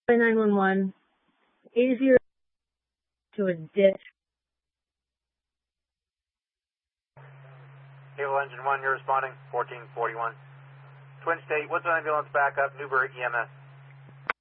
911, 80 to a ditch. Naval Engine 1, you're responding, 1441. Twin State, what's an ambulance backup, Newbury EMS?